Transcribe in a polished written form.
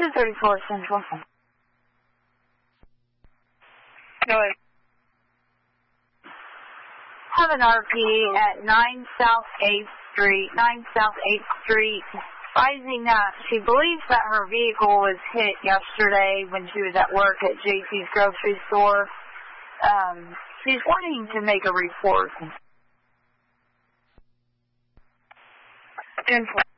234 Central. Go ahead. Have an RP at 9 South 8th Street, advising that she believes that her vehicle was hit yesterday when she was at work at JC's grocery store. She's wanting to make a report. 10-4.